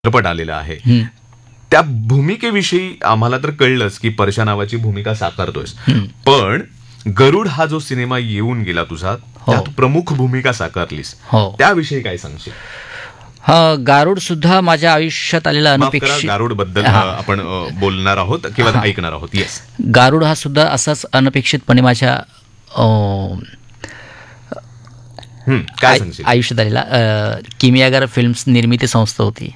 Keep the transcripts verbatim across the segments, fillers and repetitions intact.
चित्रपट आलेला आहे, त्या भूमिकेविषयी आम्हाला तर कळलंच की परशा नावाची भूमिका साकारतोयस, पण गरुड हा जो सिनेमा येऊन गेला तुझा, त्यात प्रमुख भूमिका साकारलीस, त्याविषयी काय सांगशील? हा, गारुड सुद्धा माझ्या आयुष्यात आलेला अनपेक्षित, गारुड बद्दल आपण बोलणार आहोत किंवा ऐकणार आहोत. येस, गारुड हा सुद्धा असाच अनपेक्षितपणे माझ्या काय सांगशील आयुष्यात आलेला. किमियागर फिल्म्स निर्मिती संस्था होती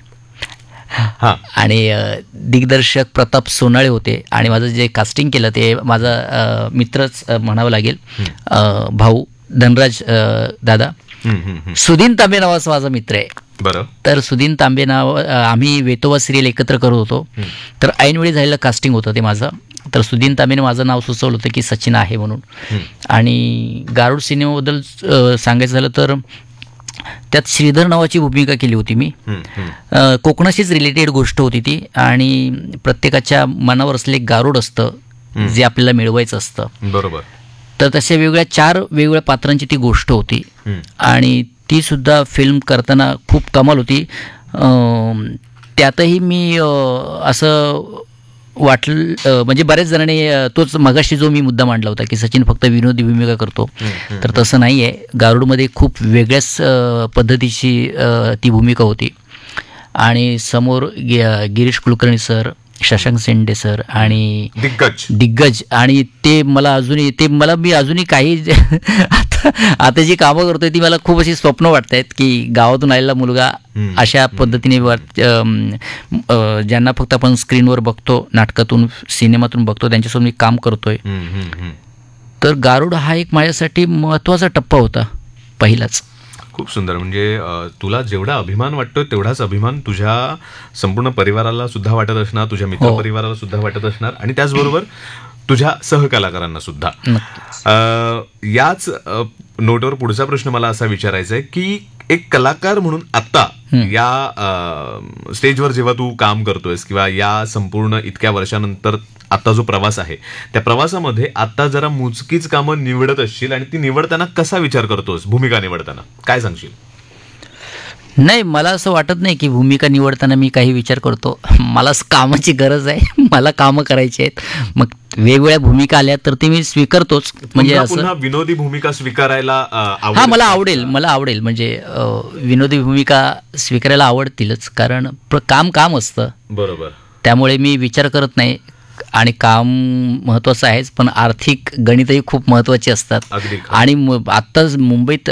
आणि दिग्दर्शक प्रताप सोनाळे होते आणि माझं जे कास्टिंग केलं ते माझा मित्रच म्हणावं लागेल, भाऊ धनराज दादा. सुधीन तांबे नावाचा माझा मित्र आहे. बरं. तर सुधीन तांबे नाव, आम्ही वेतोबा सिरियल एकत्र करत होतो, तर ऐनवेळी झालेलं कास्टिंग होतं ते माझं. तर सुधीन तांबेने माझं नाव सुचवलं होतं की सचिन आहे म्हणून. आणि गारुड सिनेमाबद्दल सांगायचं झालं तर त्यात श्रीधर नावाची भूमिका केली होती मी. कोकणाशीच रिलेटेड गोष्ट होती ती आणि प्रत्येकाच्या मनावर असलेलं एक गारुड असतं जे आपल्याला मिळवायचं असतं. बरोबर. तर तशा वेगळ्या चार वेगवेगळ्या पात्रांची ती गोष्ट होती आणि ती सुद्धा फिल्म करताना खूप कमाल होती. त्यातही मी असं वाटलं, म्हणजे बऱ्याच जणांनी तोच मगाशी जो मी मुद्दा मांडला होता की सचिन फक्त विनोदी भूमिका करतो, तर तसं नाही आहे. गारुडमध्ये खूप वेगळ्याच पद्धतीची ती भूमिका होती आणि समोर गिरीश कुलकर्णी सर, शशांक शेंडे सर आणि दिग्गज दिग्गज आणि ते मला अजूनही ते मला मी अजूनही काही आता आता जी कामं करतोय ती मला खूप अशी स्वप्न वाटत आहेत की गावातून आलेला मुलगा अशा पद्धतीने ज्यांना फक्त आपण स्क्रीनवर बघतो, नाटकातून सिनेमातून बघतो, त्यांच्यासोबत मी काम करतोय. तर गारुड हा एक माझ्यासाठी महत्त्वाचा टप्पा होता पहिलाच. खूप सुंदर. म्हणजे तुला जेवढा अभिमान वाटतोय तेवढाच अभिमान तुझ्या संपूर्ण परिवाराला सुद्धा वाटत असणार, तुझ्या मित्र परिवाराला सुद्धा वाटत असणार आणि त्याचबरोबर तुझ्या सहकलाकारांना सुद्धा. याच नोटवर पुढचा प्रश्न मला असा विचारायचा आहे की एक कलाकार म्हणून आता या स्टेजवर जेव्हा तू काम करतोयस किंवा या संपूर्ण इतक्या वर्षानंतर आता जो प्रवास आहे त्या प्रवासामध्ये आता जरा मोजकीच कामं निवडत असशील आणि ती निवडताना कसा विचार करतोस? भूमिका निवडताना काय सांगशील? नाही, मला असं वाटत नाही की भूमिका निवडताना मी काही विचार करतो. मला कामाची गरज आहे, मला कामं करायची आहेत. मग वेगवेगळ्या भूमिका आल्या तर ते मी स्वीकारतोच. म्हणजे असं विनोदी भूमिका स्वीकारायला हा मला आवडेल मला आवडेल म्हणजे विनोदी भूमिका स्वीकारायला आवडतीलच, कारण काम काम असतं. बरोबर. त्यामुळे मी विचार करत नाही आणि काम महत्त्वाचं आहेच, पण आर्थिक गणितही खूप महत्त्वाची असतात. आणि आत्ताच मुंबईत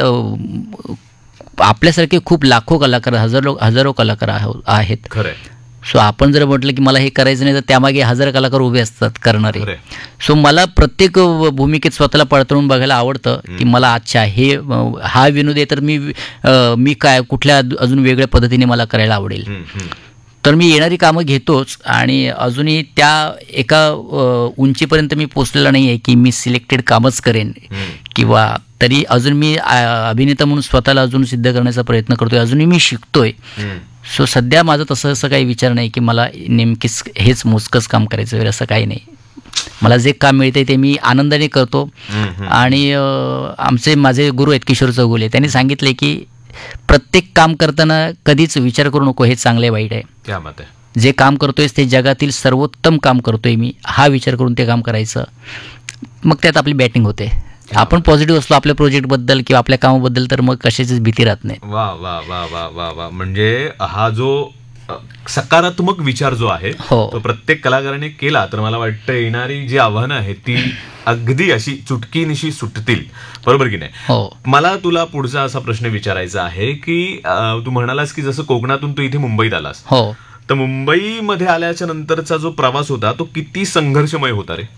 आपल्यासारखे खूप लाखो कलाकार, हजारो हजारो कलाकार आहेत. खरंय. सो आपण जर म्हटलं की मला हे करायचं नाही तर त्यामागे हजार कलाकार उभे असतात करणारे. सो मला प्रत्येक भूमिकेत स्वतःला पडताळून बघायला आवडतं की मला अच्छा हे हा विनोद आहे तर मी मी काय कुठल्या अजून वेगळ्या पद्धतीने मला करायला आवडेल. तर मी येणारी कामं घेतोच आणि अजूनही त्या एका उंचीपर्यंत मी पोचलेला नाही आहे की मी सिलेक्टेड कामच करेन किंवा तरी अजून मी अभिनेता म्हणून स्वतःला अजून सिद्ध करण्याचा प्रयत्न करतोय, अजूनही मी शिकतोय. सो सध्या माझं तसं असं काही विचार नाही की मला नेमकीच हेच मोजकंच काम करायचं वगैरे, असं काही नाही. मला जे काम मिळतंय ते मी आनंदाने करतो. आणि आमचे माझे गुरु आहेत किशोर चौगुले, त्यांनी सांगितले की प्रत्येक काम करताना कधीच विचार करू नको हे चांगले वाईट आहे. जे काम करतोयस ते जगातील सर्वोत्तम काम करतोय मी, हा विचार करून ते काम करायचं. मग त्यात आपली बॅटिंग होते. आपण पॉझिटिव्ह असलो आपल्या प्रोजेक्टबद्दल किंवा आपल्या कामाबद्दल तर मग कशाचीच भीती राहत नाही. वा वा वा वा वा वा. म्हणजे हा जो सकारात्मक विचार जो आहे तो प्रत्येक कलाकाराने केला तर मला वाटतं येणारी जी आव्हानं आहेत ती अगदी अशी चुटकीनिशी सुटतील. बरोबर की नाही? मला तुला पुढचा असा प्रश्न विचारायचा आहे की तू म्हणालास की जसं कोकणातून तू इथे मुंबईत आलास, तर मुंबईमध्ये आल्याच्या नंतरचा जो प्रवास होता तो किती संघर्षमय होता रे?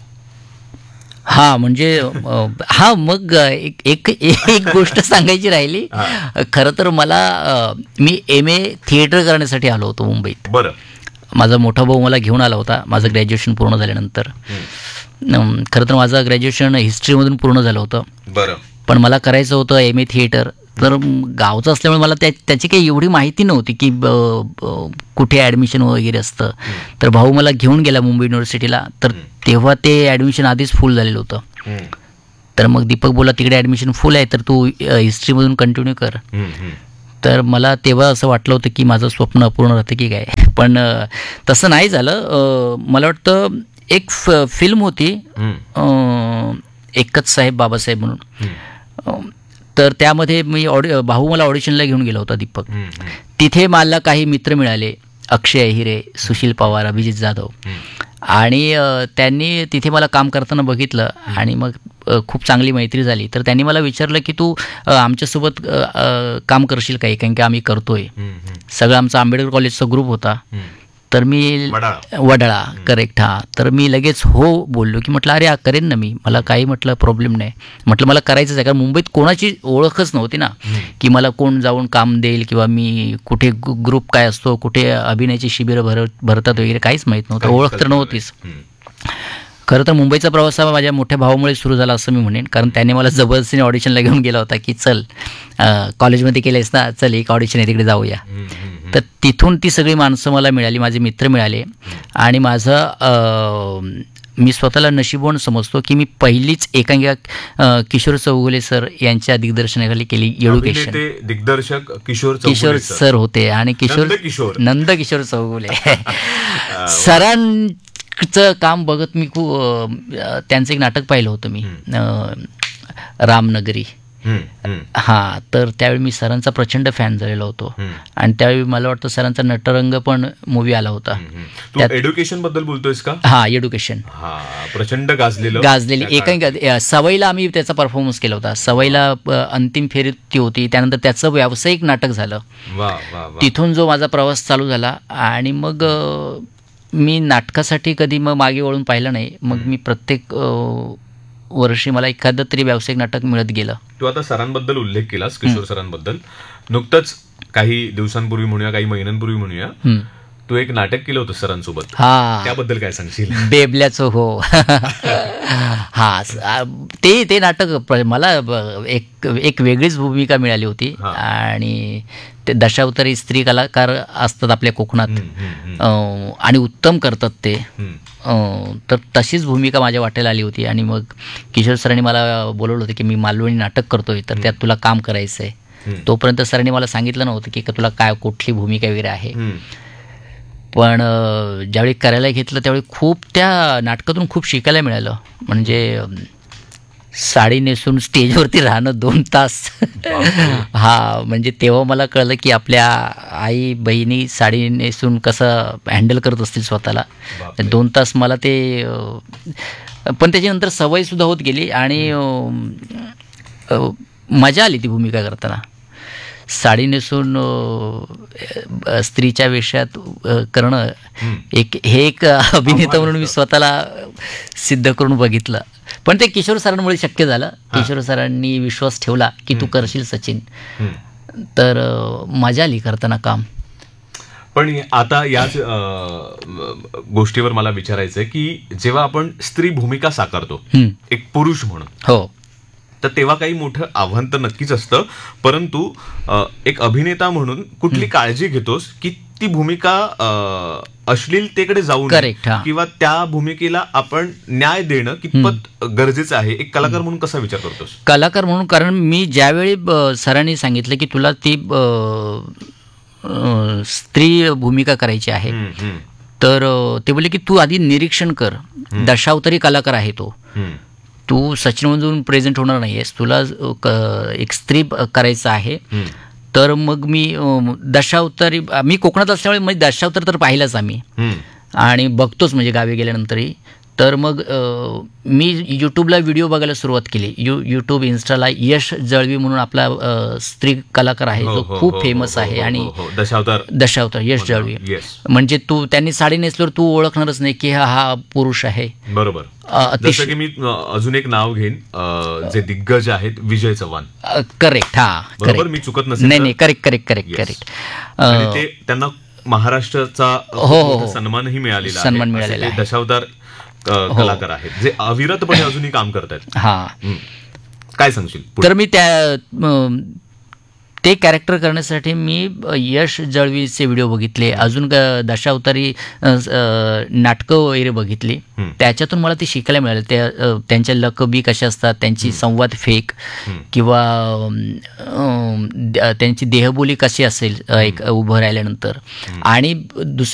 हा म्हणजे हा मग एक एक एक गोष्ट सांगायची राहिली. खरं तर मला मी एम ए थिएटर करण्यासाठी आलो होतो मुंबईत. बरं. माझा मोठा भाऊ मला घेऊन आला होता माझं ग्रॅज्युएशन पूर्ण झाल्यानंतर. खरं तर माझं ग्रॅज्युएशन हिस्ट्रीमधून पूर्ण झालं होतं. बरं. पण मला करायचं होतं एम ए थिएटर. तर गावचं असल्यामुळे मला त्या त्याची काही एवढी माहिती नव्हती की कुठे ॲडमिशन वगैरे असतं. तर भाऊ मला घेऊन गेला मुंबई युनिव्हर्सिटीला. तर तेव्हा ते ॲडमिशन आधीच फुल झालेलं होतं. तर मग दीपक बोला तिकडे ॲडमिशन फुल आहे तर तू हिस्ट्रीमधून कंटिन्यू कर. तर मला तेव्हा असं वाटलं होतं की माझं स्वप्न अपूर्ण राहतं की काय, पण अ, तसं नाही झालं. अ, मला वाटतं एक फ फिल्म होती अ, एकच साहेब बाबासाहेब म्हणून. अ, तर त्यामध्ये मी ऑडि भाऊ मला ऑडिशनला घेऊन गेला होता दीपक. तिथे मला काही मित्र मिळाले, अक्षय अहिरे, सुशील पवार, अभिजित जाधव, आणि अ, त्यांनी तिथे मला काम करताना बघितलं आणि मग अ, खूप चांगली मैत्री झाली. तर त्यांनी मला विचारलं की तू अ, आमच्यासोबत अ, अ, काम करशील काही, कारण की आम्ही करतोय. सगळं आमचा आंबेडकर कॉलेजचा ग्रुप होता. तर मी वडाळा करेक्ट हां. तर मी लगेच हो बोललो की म्हटलं अरे करेन ना मी, मला काही म्हटलं प्रॉब्लेम नाही. म्हटलं मला करायचंच आहे, कारण मुंबईत कोणाची ओळखच नव्हती ना की मला कोण जाऊन काम देईल किंवा मी कुठे ग्रुप काय असतो, कुठे अभिनयाची शिबिरं भर भरतात वगैरे काहीच माहीत नव्हतं, ओळख तर नव्हतीच. खरं तर मुंबईचा प्रवास हा माझ्या मोठ्या भावामुळे सुरू झाला असं मी म्हणेन, कारण त्याने मला जबरदस्तीने ऑडिशनला घेऊन गेला होता की चल कॉलेजमध्ये केलंयस ना, चल एक ऑडिशन आहे तिकडे जाऊया. तर तिथून ती सगळी माणसं मला मिळाली, माझे मित्र मिळाले, आणि माझं मी स्वतःला नशीबवान समजतो की मी पहिलीच एकांकिका किशोर चौगुले सर यांच्या दिग्दर्शनाखाली केली. एज्युकेशन दिग्दर्शक किशोर किशोर सर होते आणि किशोर नंद किशोर चौगुले सरां चं काम बघत मी खूप, त्यांचं एक नाटक पाहिलं होतं मी, रामनगरी. हां, तर त्यावेळी मी सरांचा प्रचंड फॅन झालेलो होतो, आणि त्यावेळी मला वाटतं सरांचा नटरंग पण मूवी आला होता. एज्युकेशन बद्दल बोलतोयस का? हां, एज्युकेशन प्रचंड गाजलेलं गाजलेली एकांकिका. सवयीला आम्ही त्याचा परफॉर्मन्स केला होता. सवयीला अंतिम फेरी ती होती, त्यानंतर त्याचं व्यावसायिक नाटक झालं. तिथून जो माझा प्रवास चालू झाला, आणि मग मी नाटकासाठी कधी मग मागे वळून पाहिलं नाही. मग मी प्रत्येक वर्षी मला एखादं तरी व्यावसायिक नाटक मिळत गेलं. तू आता सरांबद्दल उल्लेख केलास, किशोर सरांबद्दल. नुकतंच काही दिवसांपूर्वी म्हणूया, काही महिन्यांपूर्वी म्हणूया, तू एक नाटक केलं होतं सरांसोबत. हा, त्याबद्दल काय सांगशील? बेबल्याचं. हो हा, ते ते नाटक मला एक एक वेगळीच भूमिका मिळाली होती, आणि ते दशावतारी स्त्री कलाकार असतात आपल्या कोकणात, आणि उत्तम करतात ते. तर तशीच भूमिका माझ्या वाटेला आली होती, आणि मग किशोर सरांनी मला बोलवलं होतं की मी मालवणी नाटक करतोय, तर त्यात तुला काम करायचं आहे. तोपर्यंत सरांनी मला सांगितलं नव्हतं की तुला काय कुठली भूमिका वगैरे आहे. पण ज्यावेळी करायला घेतलं त्यावेळी खूप त्या नाटकातून खूप शिकायला मिळालं. म्हणजे साडी नेसून स्टेजवरती राहणं दोन तास हा, म्हणजे तेव्हा मला कळलं की आपल्या आई बहिणी साडी नेसून कसं हँडल करत असतील स्वतःला. दोन तास मला ते, पण त्याच्यानंतर सवयसुद्धा होत गेली, आणि मजा आली ती भूमिका करताना. साडी नेसून स्त्रीच्या वेशात करणं एक हे एक अभिनेता म्हणून मी स्वतःला सिद्ध करून बघितलं. पण ते किशोर सरांमुळे शक्य झालं. किशोर सरांनी विश्वास ठेवला की तू करशील सचिन, तर मजा आली करताना काम. पण आता याच गोष्टीवर मला विचारायचं आहे की जेव्हा आपण स्त्री भूमिका साकारतो एक पुरुष म्हणून, हो, तर तेव्हा काही मोठं आव्हान तर नक्कीच असतं, परंतु एक अभिनेता म्हणून कुठली काळजी घेतोस की ती भूमिका अश्लीलतेकडे जाऊ नये, किंवा त्या भूमिकेला आपण न्याय देणं कितपत गरजेचं आहे, एक कलाकार म्हणून कसा विचार करतोस? कलाकार म्हणून, कारण मी ज्यावेळी सरांनी सांगितलं की तुला ती स्त्री भूमिका करायची आहे, तर ते बोलले की तू आधी निरीक्षण कर. दशावतारी कलाकार आहे तो, तू सचिन म्हणून प्रेझेंट होणार नाहीयेस, तुला एक स्त्री करायचं आहे. तर मग मी दशावतारी, मी कोकणात असल्यामुळे म्हणजे दशावतार तर पाहिलंच आम्ही, आणि बघतोच म्हणजे गावी गेल्यानंतरही. तर मग मी यूट्यूबला व्हिडिओ बघायला सुरुवात केली. यू यूट्यूब इन्स्टाला यश जळवी म्हणून आपला स्त्री कलाकार आहे, जो खूप फेमस आहे, आणि दशावतार दशावतार यश जळवी. म्हणजे तू त्यांनी साडी नेसल्यावर तू ओळखणारच नाही की हा हा पुरुष आहे. बरोबर. जसं की मी अजून एक नाव घेईन, जे दिग्गज आहेत, विजय चव्हाण. करेक्ट. हा, बरोबर, मी चुकत नसेल? नाही नाही, करेक्ट करेक्ट करेक्ट करेक्ट. ते त्यांना महाराष्ट्राचा सन्मानही मिळालेला आहे. सन्मान मिळालेला आहे. दशावतार कलाकार आहेत जे अविरतपणे अजूनही काम करतायत. हा, काय सांगशील? तर मी त्या ते कॅरेक्टर करण्यासाठी मी यश जळवीचे व्हिडिओ बघितले, अजून ग- दशावतारी अ, अ, नाटकं वगैरे बघितली. त्याच्यातून मला ते शिकायला मिळालं. त्या अ, त्यांच्या लकबी कशा असतात, त्यांची संवाद फेक किंवा अम, द- त्यांची देहबोली कशी असेल अ, एक उभं राहिल्यानंतर. आणि दुसरं